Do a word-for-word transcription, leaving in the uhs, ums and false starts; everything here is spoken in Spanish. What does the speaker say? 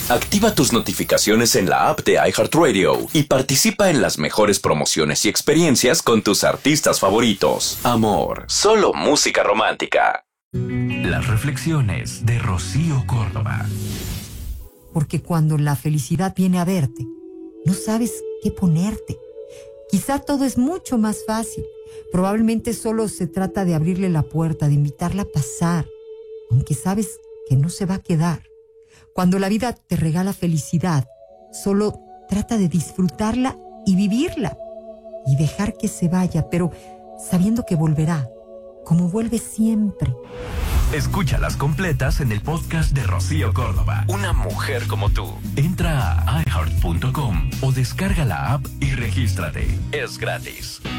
Activa tus notificaciones en la app de iHeartRadio y participa en las mejores promociones y experiencias con tus artistas favoritos. Amor, solo música romántica. Las reflexiones de Rocío Córdoba. Porque cuando la felicidad viene a verte, no sabes qué ponerte. Quizá todo es mucho más fácil. Probablemente solo se trata de abrirle la puerta, de invitarla a pasar, aunque sabes que no se va a quedar. Cuando la vida te regala felicidad, solo trata de disfrutarla y vivirla y dejar que se vaya, pero sabiendo que volverá, como vuelve siempre. Escúchalas completas en el podcast de Rocío Córdoba. Una mujer como tú. Entra a i heart punto com o descarga la app y regístrate. Es gratis.